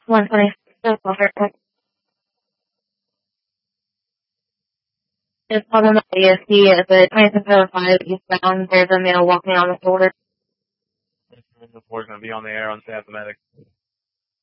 120. It's problem at ESP at the 2705 eastbound. There's a male walking on the shoulder. The 4 is going to be on the air on staff medic.